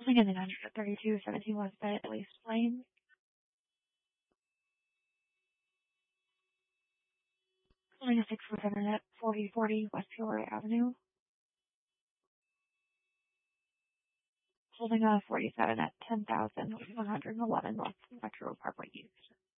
Holding in 932-17 West Bay, East Plains. Holding a 647 at 4040 West Peoria Avenue. Holding a 47 at 10,111 West Metro Parkway East.